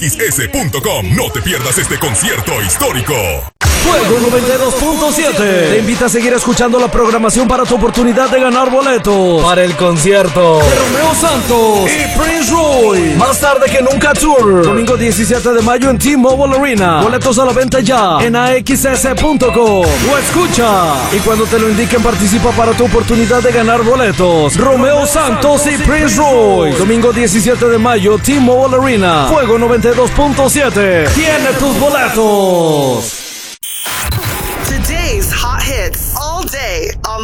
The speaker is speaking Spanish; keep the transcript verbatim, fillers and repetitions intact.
X S punto com. No te pierdas este concierto histórico. Fuego noventa y dos punto siete te invita a seguir escuchando la programación para tu oportunidad de ganar boletos para el concierto de Romeo Santos y Prince Royce. Más tarde que nunca Tour. Domingo diecisiete de mayo en T-Mobile Arena. Boletos a la venta ya en A X S punto com. O escucha. Y cuando te lo indiquen, participa para tu oportunidad de ganar boletos. Romeo Santos y Prince Royce. Domingo diecisiete de mayo, T-Mobile Arena. Fuego noventa y dos punto siete. Tiene tus boletos.